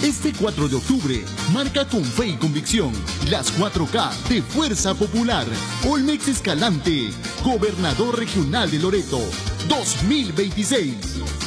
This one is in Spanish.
Este 4 de octubre, marca con fe y convicción las 4K de Fuerza Popular. Olmex Escalante, Gobernador Regional de Loreto, 2026.